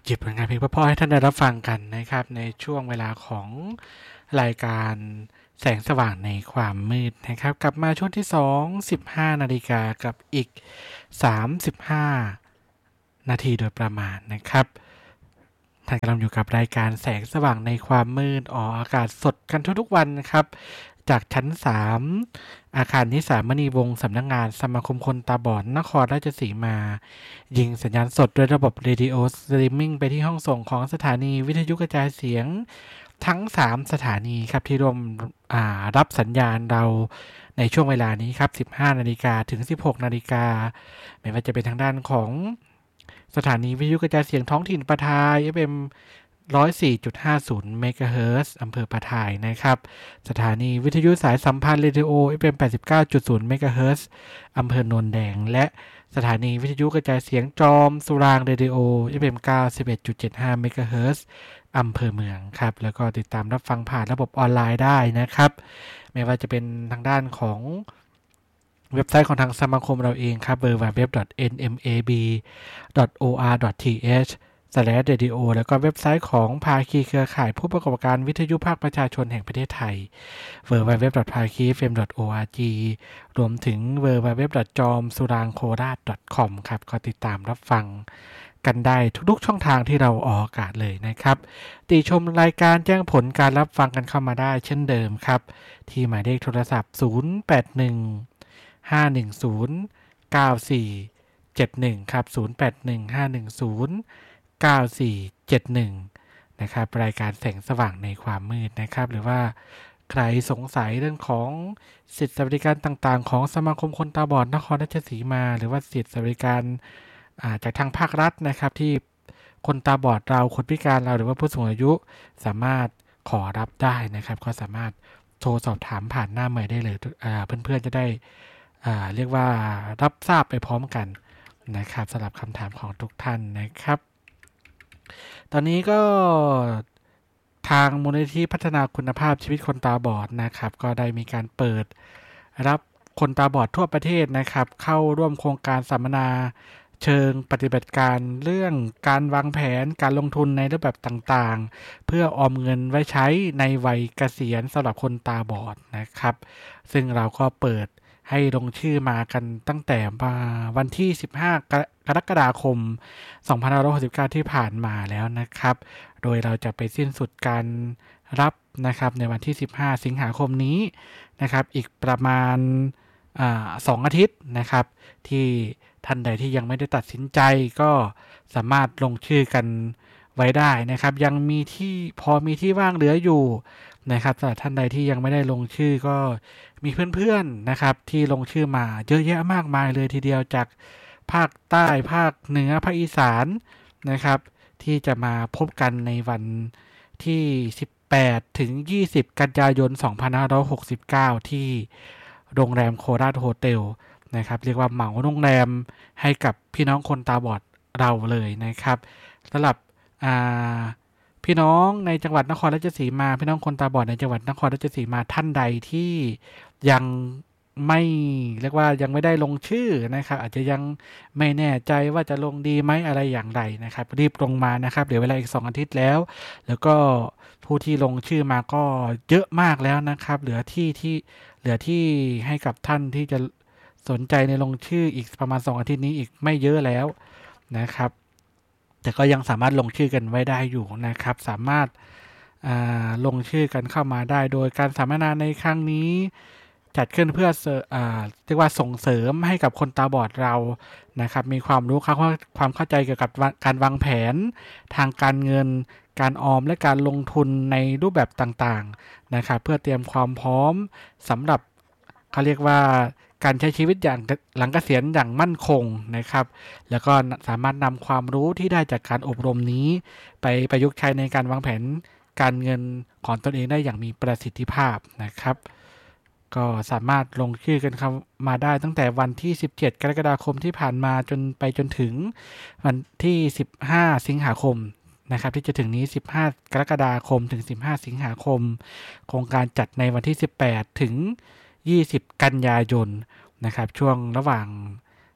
หยิบผลงานเพลงเพราะๆให้ท่านได้รับฟังกันนะครับในช่วงเวลาของรายการแสงสว่างในความมืดนะครับกลับมาช่วงที่2 15นาฬิกากับอีก35นาทีโดยประมาณนะครับท่านกำลังอยู่กับรายการแสงสว่างในความมืดออกอากาศสดกันทุกๆวันนะครับจากชั้น3อาคารนิสามณีวงศ์สำนักงานสมาคมคนตาบอดนครราชสีมายิงสัญญาณสดด้วยระบบเรดิโอสตรีมมิ่งไปที่ห้องส่งของสถานีวิทยุกระจายเสียงทั้ง3สถานีครับที่รวมรับสัญญาณเราในช่วงเวลานี้ครับ15นาฬิกาถึง16นาฬิกาไม่ว่าจะเป็นทางด้านของสถานีวิทยุกระจายเสียงท้องถิ่นปทาย FM 104.50 เมกะเฮิรตซ์อำเภอปทายนะครับสถานีวิทยุสายสัมพันธ์เรดิโอ FM 89.0 เมกะเฮิรตซ์อำเภอโนนแดงและสถานีวิทยุกระจายเสียงจอมสุรางเรดิโอ FM 91.75 เมกะเฮิรตซ์อำเภอเมืองครับแล้วก็ติดตามรับฟังผ่านระบบออนไลน์ได้นะครับไม่ว่าจะเป็นทางด้านของเว็บไซต์ของทางสมาคมเราเองครับ www.nmab.or.th/radio แล้วก็เว็บไซต์ของภาคีเครือข่ายผู้ประกอบการวิทยุภาคประชาชนแห่งประเทศไทย www.phakifm.org รวมถึง www.jomsurangkorat.com ครับก็ติดตามรับฟังกันได้ทุกๆช่องทางที่เราออกอากาศเลยนะครับติชมรายการแจ้งผลการรับฟังกันเข้ามาได้เช่นเดิมครับที่หมายเลขโทรศัพท์081-510-9471ครับ081-510-9471นะครับรายการแสงสว่างในความมืดนะครับหรือว่าใครสงสัยเรื่องของสิทธิสวัสดิการต่างๆของสมาคมคนตาบอดนครราชสีมาหรือว่าสิทธิสวัสดิการจากทางภาครัฐนะครับที่คนตาบอดเราคนพิการเราหรือว่าผู้สูงอายุสามารถขอรับได้นะครับก็สามารถโทรสอบถามผ่านหน้าเมย์ได้เลยเพื่อนๆจะได้เรียกว่ารับทราบไปพร้อมกันนะครับสำหรับคำถามของทุกท่านนะครับตอนนี้ก็ทางมูลนิธิพัฒนาคุณภาพชีวิตคนตาบอดนะครับก็ได้มีการเปิดรับคนตาบอดทั่วประเทศนะครับเข้าร่วมโครงการสัมมนาเชิงปฏิบัติการเรื่องการวางแผนการลงทุนในรูปแบบต่างๆเพื่อออมเงินไว้ใช้ในวัยเกษียณสำหรับคนตาบอดนะครับซึ่งเราก็เปิดให้ลงชื่อมากันตั้งแต่วันที่15กรกฎาคม2569ที่ผ่านมาแล้วนะครับโดยเราจะไปสิ้นสุดการรับนะครับในวันที่15สิงหาคมนี้นะครับอีกประมาณ2 อาทิตย์นะครับที่ท่านใดที่ยังไม่ได้ตัดสินใจก็สามารถลงชื่อกันไว้ได้นะครับยังมีที่พอมีที่ว่างเหลืออยู่นะครับสำหรับท่านใดที่ยังไม่ได้ลงชื่อก็มีเพื่อนๆนะครับที่ลงชื่อมาเยอะแยะมากมายเลยทีเดียวจากภาคใต้ภาคเหนือภาคอีสานนะครับที่จะมาพบกันในวันที่18ถึง20กันยายน2569ที่โรงแรมโคราชโฮเทลนะครับเรียกว่าเหมาโรงแรมให้กับพี่น้องคนตาบอดเราเลยนะครับสำหรับพี่น้องในจังหวัดนครราชสีมาพี่น้องคนตาบอดในจังหวัดนครราชสีมาท่านใดที่ยังไม่เรียกว่ายังไม่ได้ลงชื่อนะครับอาจจะยังไม่แน่ใจว่าจะลงดีไหมอะไรอย่างไรนะครับรีบลงมานะครับเหลือเวลาอีก2 อาทิตย์แล้วก็ผู้ที่ลงชื่อมาก็เยอะมากแล้วนะครับเหลือที่ให้กับท่านที่จะสนใจในลงชื่ออีกประมาณ2 อาทิตย์นี้อีกไม่เยอะแล้วนะครับแต่ก็ยังสามารถลงชื่อกันไว้ได้อยู่นะครับสามารถลงชื่อกันเข้ามาได้โดยการสัมมนาในครั้งนี้จัดขึ้นเพื่อเรียกว่าส่งเสริมให้กับคนตาบอดเรานะครับมีความรู้ความเข้าใจเกี่ยวกับการวางแผนทางการเงินการออมและการลงทุนในรูปแบบต่างๆนะครับเพื่อเตรียมความพร้อมสำหรับเขาเรียกว่าการใช้ชีวิตอย่างหลังเกษียณอย่างมั่นคงนะครับแล้วก็สามารถนำความรู้ที่ได้จากการอบรมนี้ไปประยุกต์ใช้ในการวางแผนการเงินของตนเองได้อย่างมีประสิทธิภาพนะครับก็สามารถลงชื่อกันเข้ามาได้ตั้งแต่วันที่17กรกฎาคมที่ผ่านมาจนถึงวันที่15สิงหาคมนะครับที่จะถึงนี้15กรกฎาคมถึง15สิงหาคมโครงการจัดในวันที่18ถึง20กันยายนนะครับช่วงระหว่าง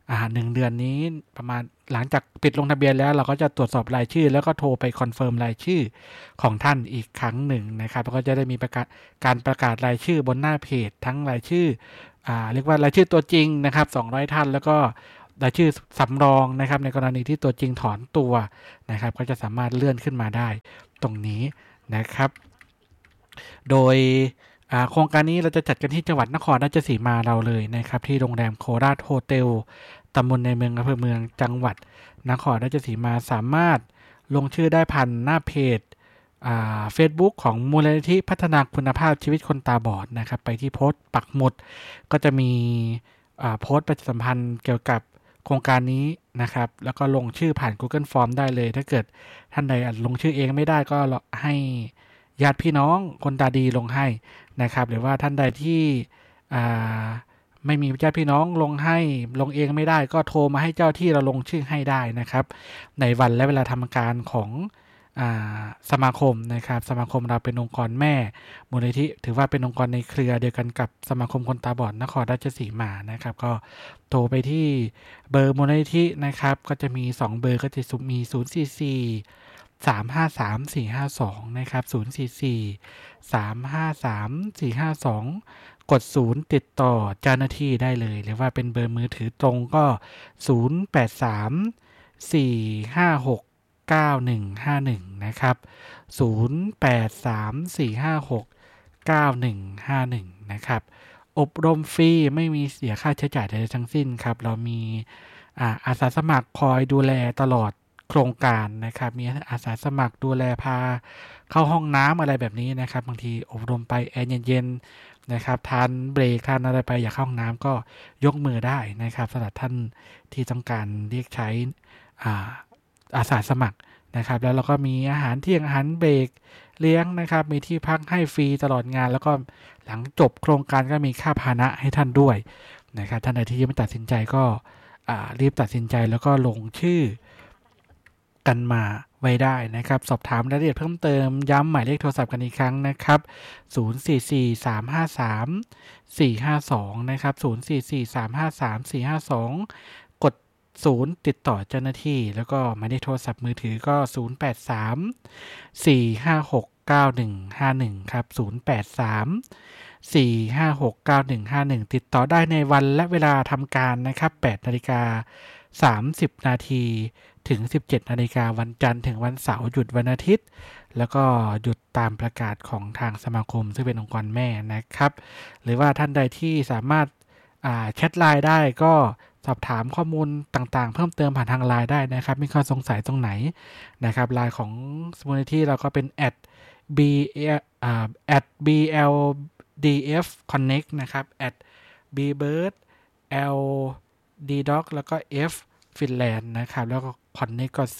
1 เดือนนี้ประมาณหลังจากปิดลงทะเบียนแล้วเราก็จะตรวจสอบรายชื่อแล้วก็โทรไปคอนเฟิร์มรายชื่อของท่านอีกครั้งหนึ่งนะครับแล้วก็จะได้มีการประกาศรายชื่อบนหน้าเพจทั้งรายชื่อเรียกว่ารายชื่อตัวจริงนะครับ200 ท่านแล้วก็รายชื่อสำรองนะครับในกรณีที่ตัวจริงถอนตัวนะครับก็จะสามารถเลื่อนขึ้นมาได้ตรงนี้นะครับโดยโครงการนี้เราจะจัดกันที่จังหวัดนครราชสีมาเราเลยนะครับที่โรงแรมโคราชโฮเทลตำบลในเมืองอำเภอเมืองจังหวัดนครราชสีมาสามารถลงชื่อได้ผ่านหน้าเพจFacebook ของมูลนิธิพัฒนาคุณภาพชีวิตคนตาบอดนะครับไปที่โพสต์ปักหมุดก็จะมีโพสต์ประชาสัมพันธ์เกี่ยวกับโครงการนี้นะครับแล้วก็ลงชื่อผ่าน Google Form ได้เลยถ้าเกิดท่านใดลงชื่อเองไม่ได้ก็ให้ญาติพี่น้องคนตาดีลงให้นะครับหรือว่าท่านใดที่ไม่มีญาติพี่น้องลงเองไม่ได้ก็โทรมาให้เจ้าที่เราลงชื่อให้ได้นะครับในวันและเวลาทำการของสมาคมนะครับสมาคมเราเป็นองค์กรแม่มูลนิธิถือว่าเป็นองค์กรในเครือเดียวกันกับสมาคมคนตาบอดนครราชสีมานะครับก็โทรไปที่เบอร์มูลนิธินะครับก็จะมี2เบอร์ก็จะมี044 353 452นะครับ044 353 452กด0ติดต่อเจ้าหน้าที่ได้เลยหรือว่าเป็นเบอร์มือถือตรงก็083 456 9151นะครับ083 456 9151นะครับอบรมฟรีไม่มีเสียค่าใช้จ่ายใดทั้งสิ้นครับเรามีอาสาสมัครคอยดูแลตลอดโครงการนะครับมีอาสาสมัครดูแลพาเข้าห้องน้ำอะไรแบบนี้นะครับบางทีอบรมไปแอร์เย็นๆนะครับทานเบรกทานอะไรไปอยากเข้าห้องน้ำก็ยกมือได้นะครับสำหรับท่านที่ต้องการเรียกใช้อาสาสมัครนะครับแล้วเราก็มีอาหารเที่ยงอาหารเบรกเลี้ยงนะครับมีที่พักให้ฟรีตลอดงานแล้วก็หลังจบโครงการก็มีค่าพาหนะให้ท่านด้วยนะครับท่านใดที่ยังไม่ตัดสินใจก็รีบตัดสินใจแล้วก็ลงชื่อกันมาไว้ได้นะครับสอบถามรายละเอียดเพิ่มเติมย้ำหมายเลขโทรศัพท์กันอีกครั้งนะครับ044 353 452นะครับ044 353 452กด0ติดต่อเจ้าหน้าที่แล้วก็หมายเลขโทรศัพท์มือถือก็083 456 9151ครับ083 456 9151ติดต่อได้ในวันและเวลาทำการนะครับ8:30 นาทีถึง 17 นาฬิกาวันจันทร์ถึงวันเสาร์หยุดวันอาทิตย์แล้วก็หยุดตามประกาศของทางสมาคมซึ่งเป็นองค์กรแม่นะครับหรือว่าท่านใดที่สามารถแชทไลน์ได้ก็สอบถามข้อมูลต่างๆเพิ่มเติมผ่านทางไลน์ได้นะครับมีข้อสงสัยตรงไหนนะครับไลน์ของมูลนิธิเราก็เป็น@BLDF Connect นะครับ@bbird lddoc แล้วก็ F Finland นะครับแล้วก็ Connect ก็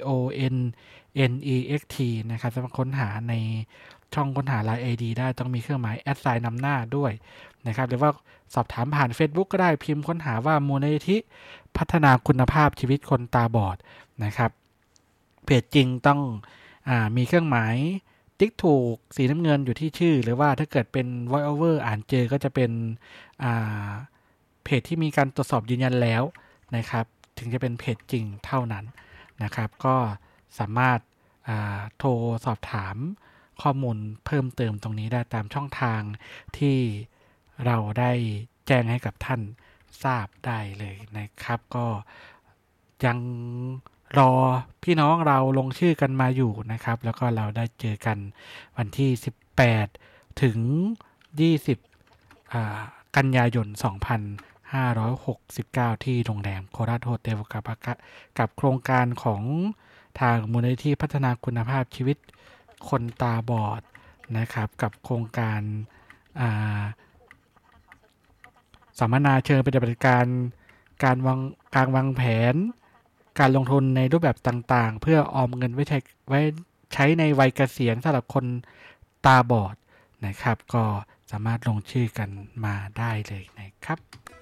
CONNEXT นะครับสามารถค้นหาในช่องค้นหา Line ID ได้ต้องมีเครื่องหมายแอดไซน์นำหน้าด้วยนะครับหรือว่าสอบถามผ่าน Facebook ก็ได้พิมพ์ค้นหาว่ามูลนิธิพัฒนาคุณภาพชีวิตคนตาบอดนะครับเพจจริงต้องมีเครื่องหมายติ๊กถูกสีน้ำเงินอยู่ที่ชื่อหรือว่าถ้าเกิดเป็น voice over อ่านเจอก็จะเป็นเพจที่มีการตรวจสอบยืนยันแล้วนะครับถึงจะเป็นเพจจริงเท่านั้นนะครับก็สามารถโทรสอบถามข้อมูลเพิ่มเติมตรงนี้ได้ตามช่องทางที่เราได้แจ้งให้กับท่านทราบได้เลยนะครับก็ยังรอพี่น้องเราลงชื่อกันมาอยู่นะครับแล้วก็เราได้เจอกันวันที่18ถึง20กันยายน2569ที่โรงแรมโคราชโฮเทลกับโครงการของทางมูลนิธิพัฒนาคุณภาพชีวิตคนตาบอดนะครับกับโครงการสัมมนาเชิงปฏิบัติการวางแผนการลงทุนในรูปแบบต่างๆเพื่อออมเงินไว้ใช้ในวัยเกษียณสำหรับคนตาบอดนะครับก็สามารถลงชื่อกันมาได้เลยนะครับ